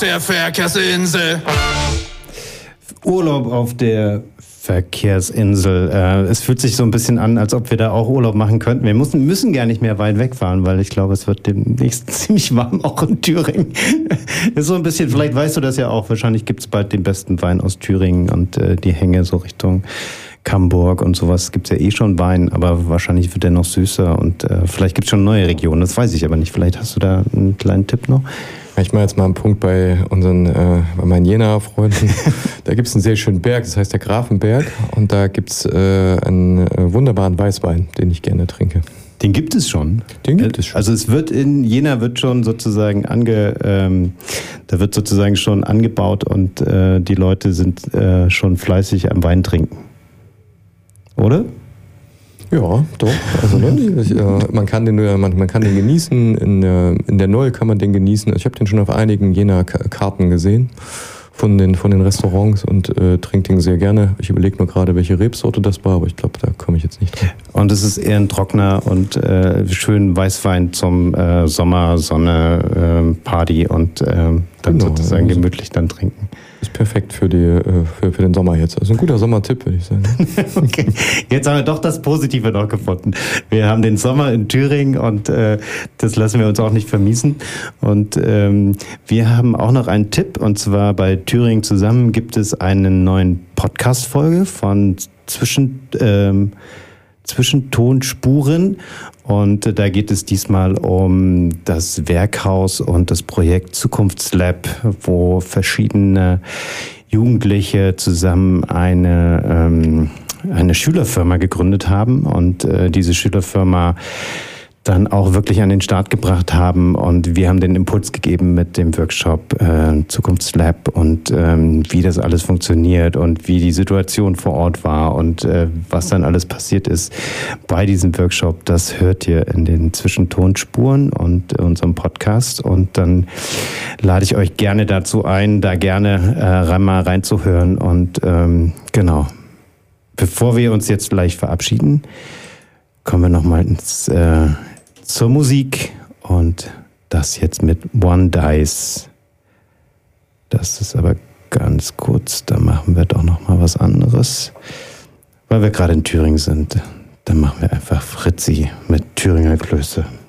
der Verkehrsinsel. Urlaub auf der Verkehrsinsel. Es fühlt sich so ein bisschen an, als ob wir da auch Urlaub machen könnten. Wir müssen gar nicht mehr weit wegfahren, weil ich glaube, es wird demnächst ziemlich warm, auch in Thüringen. Ist so ein bisschen, vielleicht weißt du das ja auch, wahrscheinlich gibt es bald den besten Wein aus Thüringen und die Hänge so Richtung Camburg und sowas. Gibt es ja eh schon Wein, aber wahrscheinlich wird der noch süßer und vielleicht gibt es schon neue Regionen, das weiß ich aber nicht. Vielleicht hast du da einen kleinen Tipp noch? Ich mache jetzt mal einen Punkt bei meinen Jenaer Freunden. Da gibt es einen sehr schönen Berg, das heißt der Grafenberg. Und da gibt es einen wunderbaren Weißwein, den ich gerne trinke. Den gibt es schon? Den gibt es schon. Also es wird in Jena wird schon sozusagen da wird sozusagen schon angebaut und die Leute sind schon fleißig am Wein trinken. Oder? Ja, doch. Also man kann den genießen. In der Noll kann man den genießen. Also ich habe den schon auf einigen Jenaer Karten gesehen von den Restaurants und trinke den sehr gerne. Ich überlege nur gerade, welche Rebsorte das war, aber ich glaube, da komme ich jetzt nicht drauf. Und es ist eher ein trockener und schön Weißwein zum Sommer, Sonne, Party und dann sozusagen gemütlich dann trinken. Ist perfekt für den Sommer jetzt. Also ein guter Sommertipp, würde ich sagen. Okay, jetzt haben wir doch das Positive noch gefunden. Wir haben den Sommer in Thüringen und das lassen wir uns auch nicht vermiesen. Und wir haben auch noch einen Tipp, und zwar bei Thüringen zusammen gibt es eine neue Podcast-Folge von Zwischentonspuren. Und da geht es diesmal um das Werkhaus und das Projekt Zukunftslab, wo verschiedene Jugendliche zusammen eine Schülerfirma gegründet haben und diese Schülerfirma dann auch wirklich an den Start gebracht haben. Und wir haben den Impuls gegeben mit dem Workshop Zukunftslab und wie das alles funktioniert und wie die Situation vor Ort war und was dann alles passiert ist bei diesem Workshop. Das hört ihr in den Zwischentonspuren und unserem Podcast. Und dann lade ich euch gerne dazu ein, da gerne mal reinzuhören. Und genau, bevor wir uns jetzt gleich verabschieden, kommen wir nochmal zur Musik und das jetzt mit One Dice. Das ist aber ganz kurz, da machen wir doch nochmal was anderes. Weil wir gerade in Thüringen sind, dann machen wir einfach Fritzi mit Thüringer Klöße.